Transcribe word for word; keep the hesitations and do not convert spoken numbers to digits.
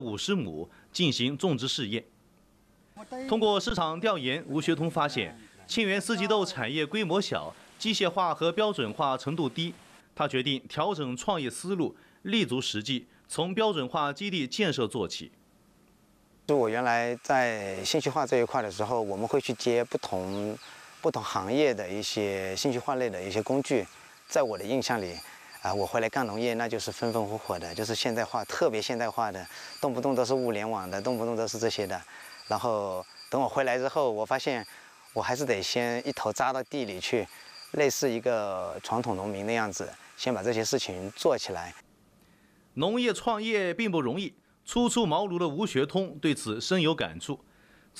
五十亩进行种植试验。通过市场调研，吴学通发现沁园四季豆产业规模小，机械化和标准化程度低。他决定调整创业思路，立足实际，从标准化基地建设做起。 就我原来在信息化这一块的时候，我们会去接不同不同行业的一些信息化类的一些工具。在我的印象里，啊，我回来干农业那就是风风火火的，就是现代化，特别现代化的，动不动都是物联网的，动不动都是这些的。然后等我回来之后，我发现我还是得先一头扎到地里去，类似一个传统农民的样子，先把这些事情做起来。 农业创业并不容易，初出茅庐的吴学通对此深有感触。